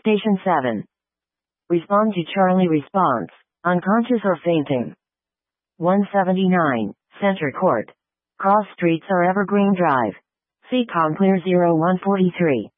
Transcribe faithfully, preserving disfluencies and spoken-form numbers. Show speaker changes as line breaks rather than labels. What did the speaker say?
Station seven. Respond to Charlie response. Unconscious or fainting. one seventy-nine. Center Court. Cross streets or Evergreen Drive. Seacom Clear zero one forty-three.